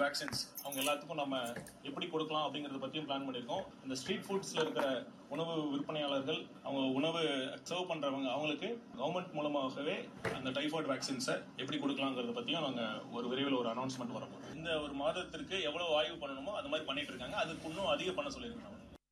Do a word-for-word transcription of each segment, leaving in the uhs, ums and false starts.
Vaccines அவங்க எல்லாத்துக்கும் நம்ம எப்படி கொடுக்கலாம் அப்படிங்கறத பத்தியும் பிளான் பண்ணிருக்கோம். இந்த ஸ்ட்ரீட் ஃபுட்ஸ்ல இருக்கிற உணவு விற்பனையாளர்கள், அவங்க உணவு சர்வ் பண்றவங்க, அவங்களுக்கு கவர்மெண்ட் மூலமாகவே அந்த டைஃபாய்டு வேக்சின்ஸை எப்படி கொடுக்கலாங்கிறத பத்தியும் நாங்க ஒரு விரைவில் ஒரு அனௌன்ஸ்மெண்ட் வரப்போம். இந்த ஒரு மாதத்திற்கு எவ்வளவு ஆய்வு பண்ணணுமோ அது மாதிரி பண்ணிட்டு இருக்காங்க. அதுக்கு இன்னும் அதிகம் பண்ண சொல்லியிருக்காங்க.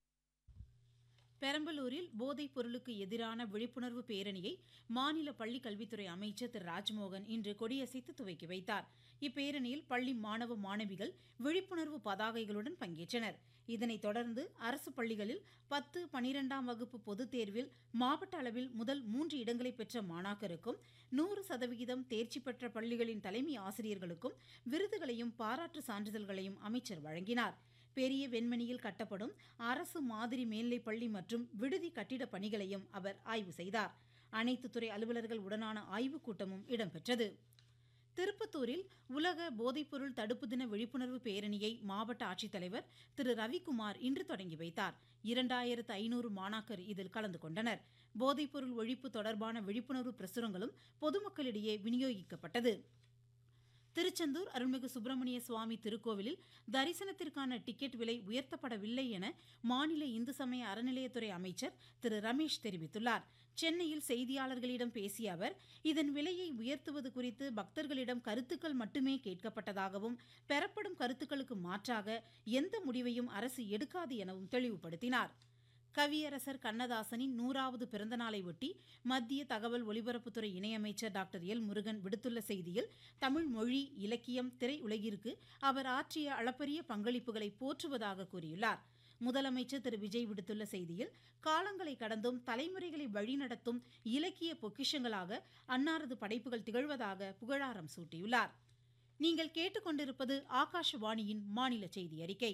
பெரம்பலூரில் போதைப் பொருளுக்கு எதிரான விழிப்புணர்வு பேரணியை மாநில பள்ளிக் கல்வித்துறை அமைச்சர் திரு ராஜ்மோகன் இன்று கொடியசைத்து துவக்கி வைத்தார். இப்பேரணியில் பள்ளி மாணவ மாணவிகள் விழிப்புணர்வு பதாகைகளுடன் பங்கேற்றனர். இதனைத் தொடர்ந்து அரசு பள்ளிகளில் பத்து பனிரெண்டாம் வகுப்பு பொதுத் தேர்வில் மாவட்ட அளவில் முதல் மூன்று இடங்களை பெற்ற மாணாக்கருக்கும் நூறு சதவிகிதம் தேர்ச்சி பெற்ற பள்ளிகளின் தலைமை ஆசிரியர்களுக்கும் விருதுகளையும் பாராட்டு சான்றிதழ்களையும் அமைச்சர் வழங்கினார். பெரிய வெண்மணியில் கட்டப்படும் அரசு மாதிரி மேல்நிலைப் பள்ளி மற்றும் விடுதி கட்டிட பணிகளையும் அவர் ஆய்வு செய்தார். அனைத்து துறை அலுவலர்கள் உடனான ஆய்வுக் கூட்டமும் இடம்பெற்றது. திருப்பத்தூரில் உலக போதைப்பொருள் தடுப்பு தின விழிப்புணர்வு பேரணியை மாவட்ட ஆட்சித்தலைவர் திரு ரவிக்குமார் இன்று தொடங்கி வைத்தார். இரண்டாயிரத்து ஐநூறு மாணாக்கர் இதில் கலந்து கொண்டனர். போதைப்பொருள் ஒழிப்பு தொடர்பான விழிப்புணர்வு பிரசுரங்களும் பொதுமக்களிடையே விநியோகிக்கப்பட்டது. திருச்செந்தூர் அருள்மிகு சுப்பிரமணிய சுவாமி திருக்கோவிலில் தரிசனத்திற்கான டிக்கெட் விலை உயர்த்தப்படவில்லை என மாநில இந்து சமய அறநிலையத்துறை அமைச்சர் திரு ரமேஷ் தெரிவித்துள்ளார். சென்னையில் செய்தியாளர்களிடம் பேசிய அவர், இதன் விலையை உயர்த்துவது குறித்து பக்தர்களிடம் கருத்துக்கள் மட்டுமே கேட்கப்பட்டதாகவும் பெறப்படும் கருத்துக்களுக்கு மாற்றாக எந்த முடிவையும் அரசு எடுக்காது எனவும் தெளிவுபடுத்தினார். கவியரசர் கண்ணதாசனின் நூறாவது பிறந்தநாளை ஒட்டி மத்திய தகவல் ஒலிபரப்புத்துறை இணையமைச்சர் டாக்டர் எல் முருகன் விடுத்துள்ள செய்தியில், தமிழ் மொழி, இலக்கியம், திரையுலகிற்கு அவர் ஆற்றிய அளப்பரிய பங்களிப்புகளை போற்றுவதாக கூறியுள்ளார். முதலமைச்சர் திரு விஜய் விடுத்துள்ள செய்தியில், காலங்களை கடந்தும் தலைமுறைகளை வழிநடத்தும் இலக்கிய பொக்கிஷங்களாக அன்னாரது படைப்புகள் திகழ்வதாக புகழாரம் சூட்டியுள்ளார். நீங்கள் கேட்டுக்கொண்டிருப்பது ஆகாஷவாணியின் மாநில செய்தி அறிக்கை.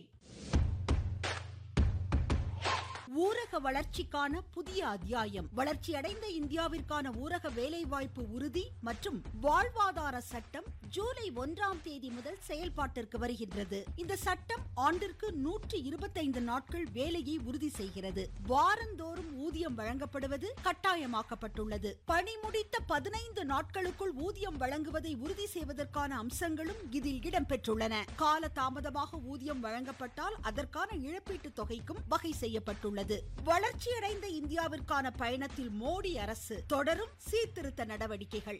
ஊரக வளர்ச்சிக்கான புதிய அத்தியாயம். வளர்ச்சியடைந்த இந்தியாவிற்கான ஊரக வேலைவாய்ப்பு உறுதி மற்றும் வாழ்வாதார சட்டம் ஜூலை ஒன்றாம் தேதி முதல் செயல்பாட்டிற்கு வருகின்றது. இந்த சட்டம் ஆண்டிற்கு நூற்றி இருபத்தைந்து நாட்கள் வேலையை உறுதி செய்கிறது. வாரந்தோறும் ஊதியம் வழங்கப்படுவது கட்டாயமாக்கப்பட்டுள்ளது. பணி முடித்த பதினைந்து நாட்களுக்குள் ஊதியம் வழங்குவதை உறுதி செய்வதற்கான அம்சங்களும் இதில் இடம்பெற்றுள்ளன. கால தாமதமாக ஊதியம் வழங்கப்பட்டால் அதற்கான இழப்பீட்டுத் தொகைக்கும் வகை செய்யப்பட்டுள்ளது. வளர்ச்சியடைந்த இந்தியாவிற்கான பயணத்தில் மோடி அரசு தொடரும் சீர்திருத்த நடவடிக்கைகள்.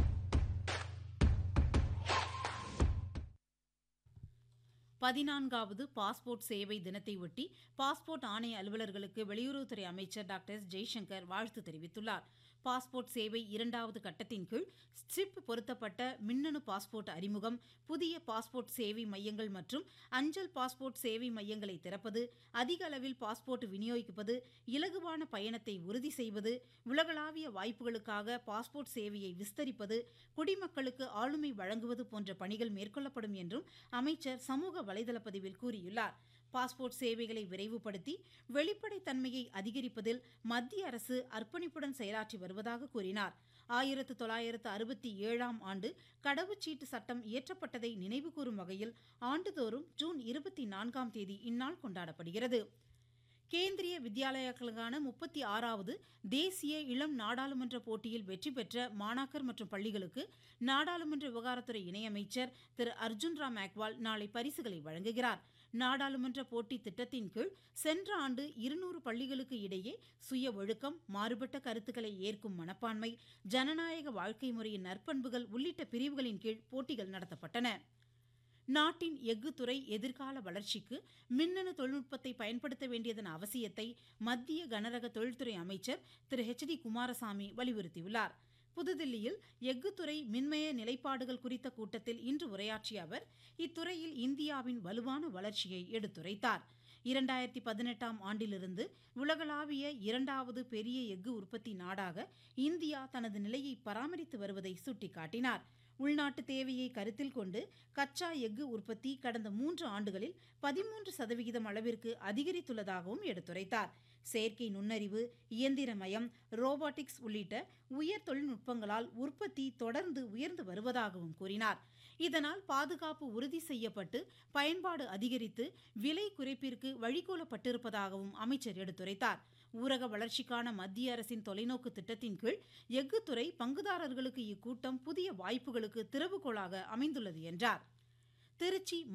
பதினான்காவது பாஸ்போர்ட் சேவை தினத்தை ஒட்டி பாஸ்போர்ட் ஆணைய அலுவலர்களுக்கு வெளியுறவுத்துறை அமைச்சர் டாக்டர் எஸ் ஜெய்சங்கர் வாழ்த்து தெரிவித்துள்ளார். பாஸ்போர்ட் சேவை இரண்டாவது கட்டத்தின் கீழ் ஸ்ட்ரிப் பொருத்தப்பட்ட மின்னணு பாஸ்போர்ட் அறிமுகம், புதிய பாஸ்போர்ட் சேவை மையங்கள் மற்றும் அஞ்சல் பாஸ்போர்ட் சேவை மையங்களை திறப்பது, அதிக அளவில் பாஸ்போர்ட் விநியோகிப்பது, இலகுவான பயணத்தை உறுதி செய்வது, உலகளாவிய வாய்ப்புகளுக்காக பாஸ்போர்ட் சேவையை விஸ்தரிப்பது, குடிமக்களுக்கு ஆளுமை வழங்குவது போன்ற பணிகள் மேற்கொள்ளப்படும் என்றும் அமைச்சர் சமூக வலைதள பதிவில் கூறியுள்ளார். பாஸ்போர்ட் சேவைகளை விரைவுபடுத்தி வெளிப்படைத்தன்மையை அதிகரிப்பதில் மத்திய அரசு அர்ப்பணிப்புடன் செயலாற்றி வருவதாக கூறினார். ஆயிரத்து தொள்ளாயிரத்து அறுபத்தி ஏழாம் ஆண்டு கடவுச்சீட்டு சட்டம் இயற்றப்பட்டதை நினைவுகூரும் வகையில் ஆண்டுதோறும் ஜூன் இருபத்தி நான்காம் தேதி இந்நாள் கொண்டாடப்படுகிறது. கேந்திரிய வித்யாலயாக்களுக்கான முப்பத்தி ஆறாவது தேசிய இளம் நாடாளுமன்ற போட்டியில் வெற்றி பெற்ற மாணாக்கர் மற்றும் பள்ளிகளுக்கு நாடாளுமன்ற விவகாரத்துறை இணையமைச்சர் திரு அர்ஜுன் ராம் மேக்வால் நாளை பரிசுகளை வழங்குகிறார். நாடாளுமன்ற போட்டி திட்டத்தின் கீழ் சென்ற ஆண்டு இருநூறு பள்ளிகளுக்கு இடையே சுய ஒழுக்கம், மாறுபட்ட கருத்துக்களை ஏற்கும் மனப்பான்மை, ஜனநாயக வாழ்க்கை முறையின் நற்பண்புகள் உள்ளிட்ட பிரிவுகளின் கீழ் போட்டிகள் நடத்தப்பட்டன. நாட்டின் எஃகு துறை எதிர்கால வளர்ச்சிக்கு மின்னணு தொழில்நுட்பத்தை பயன்படுத்த வேண்டியதன் அவசியத்தை மத்திய கனரக தொழில்துறை அமைச்சர் திரு ஹெச் டி குமாரசாமி வலியுறுத்தியுள்ளார். புதுதில்லியில் எஃகுத்துறை மின்மய நிலைப்பாடுகள் குறித்த கூட்டத்தில் இன்று உரையாற்றிய அவர், இத்துறையில் இந்தியாவின் வலுவான வளர்ச்சியை எடுத்துரைத்தார். இரண்டாயிரத்தி பதினெட்டாம் ஆண்டிலிருந்து உலகளாவிய இரண்டாவது பெரிய எஃகு உற்பத்தி நாடாக இந்தியா தனது நிலையை பராமரித்து வருவதை சுட்டிக்காட்டினார். உள்நாட்டு தேவையை கருத்தில் கொண்டு கச்சா எஃகு உற்பத்தி கடந்த மூன்று ஆண்டுகளில் பதிமூன்று சதவிகிதம் அளவிற்கு அதிகரித்துள்ளதாகவும் எடுத்துரைத்தார். செயற்கை நுண்ணறிவு, இயந்திரமயம், ரோபாட்டிக்ஸ் உள்ளிட்ட உயர் தொழில்நுட்பங்களால் உற்பத்தி தொடர்ந்து உயர்ந்து வருவதாகவும் கூறினார். இதனால் பாதுகாப்பு உறுதி செய்யப்பட்டு பயன்பாடு அதிகரித்து விலை குறைப்பிற்கு வழிகோலப்பட்டிருப்பதாகவும் அமைச்சர் எடுத்துரைத்தார். ஊரக வளர்ச்சிக்கான மத்திய அரசின் தொலைநோக்கு திட்டத்தின் கீழ் எஃகுத்துறை பங்குதாரர்களுக்கு இக்கூட்டம் புதிய வாய்ப்புகளுக்கு திறவுகோலாக அமைந்துள்ளது என்றார். திருச்சி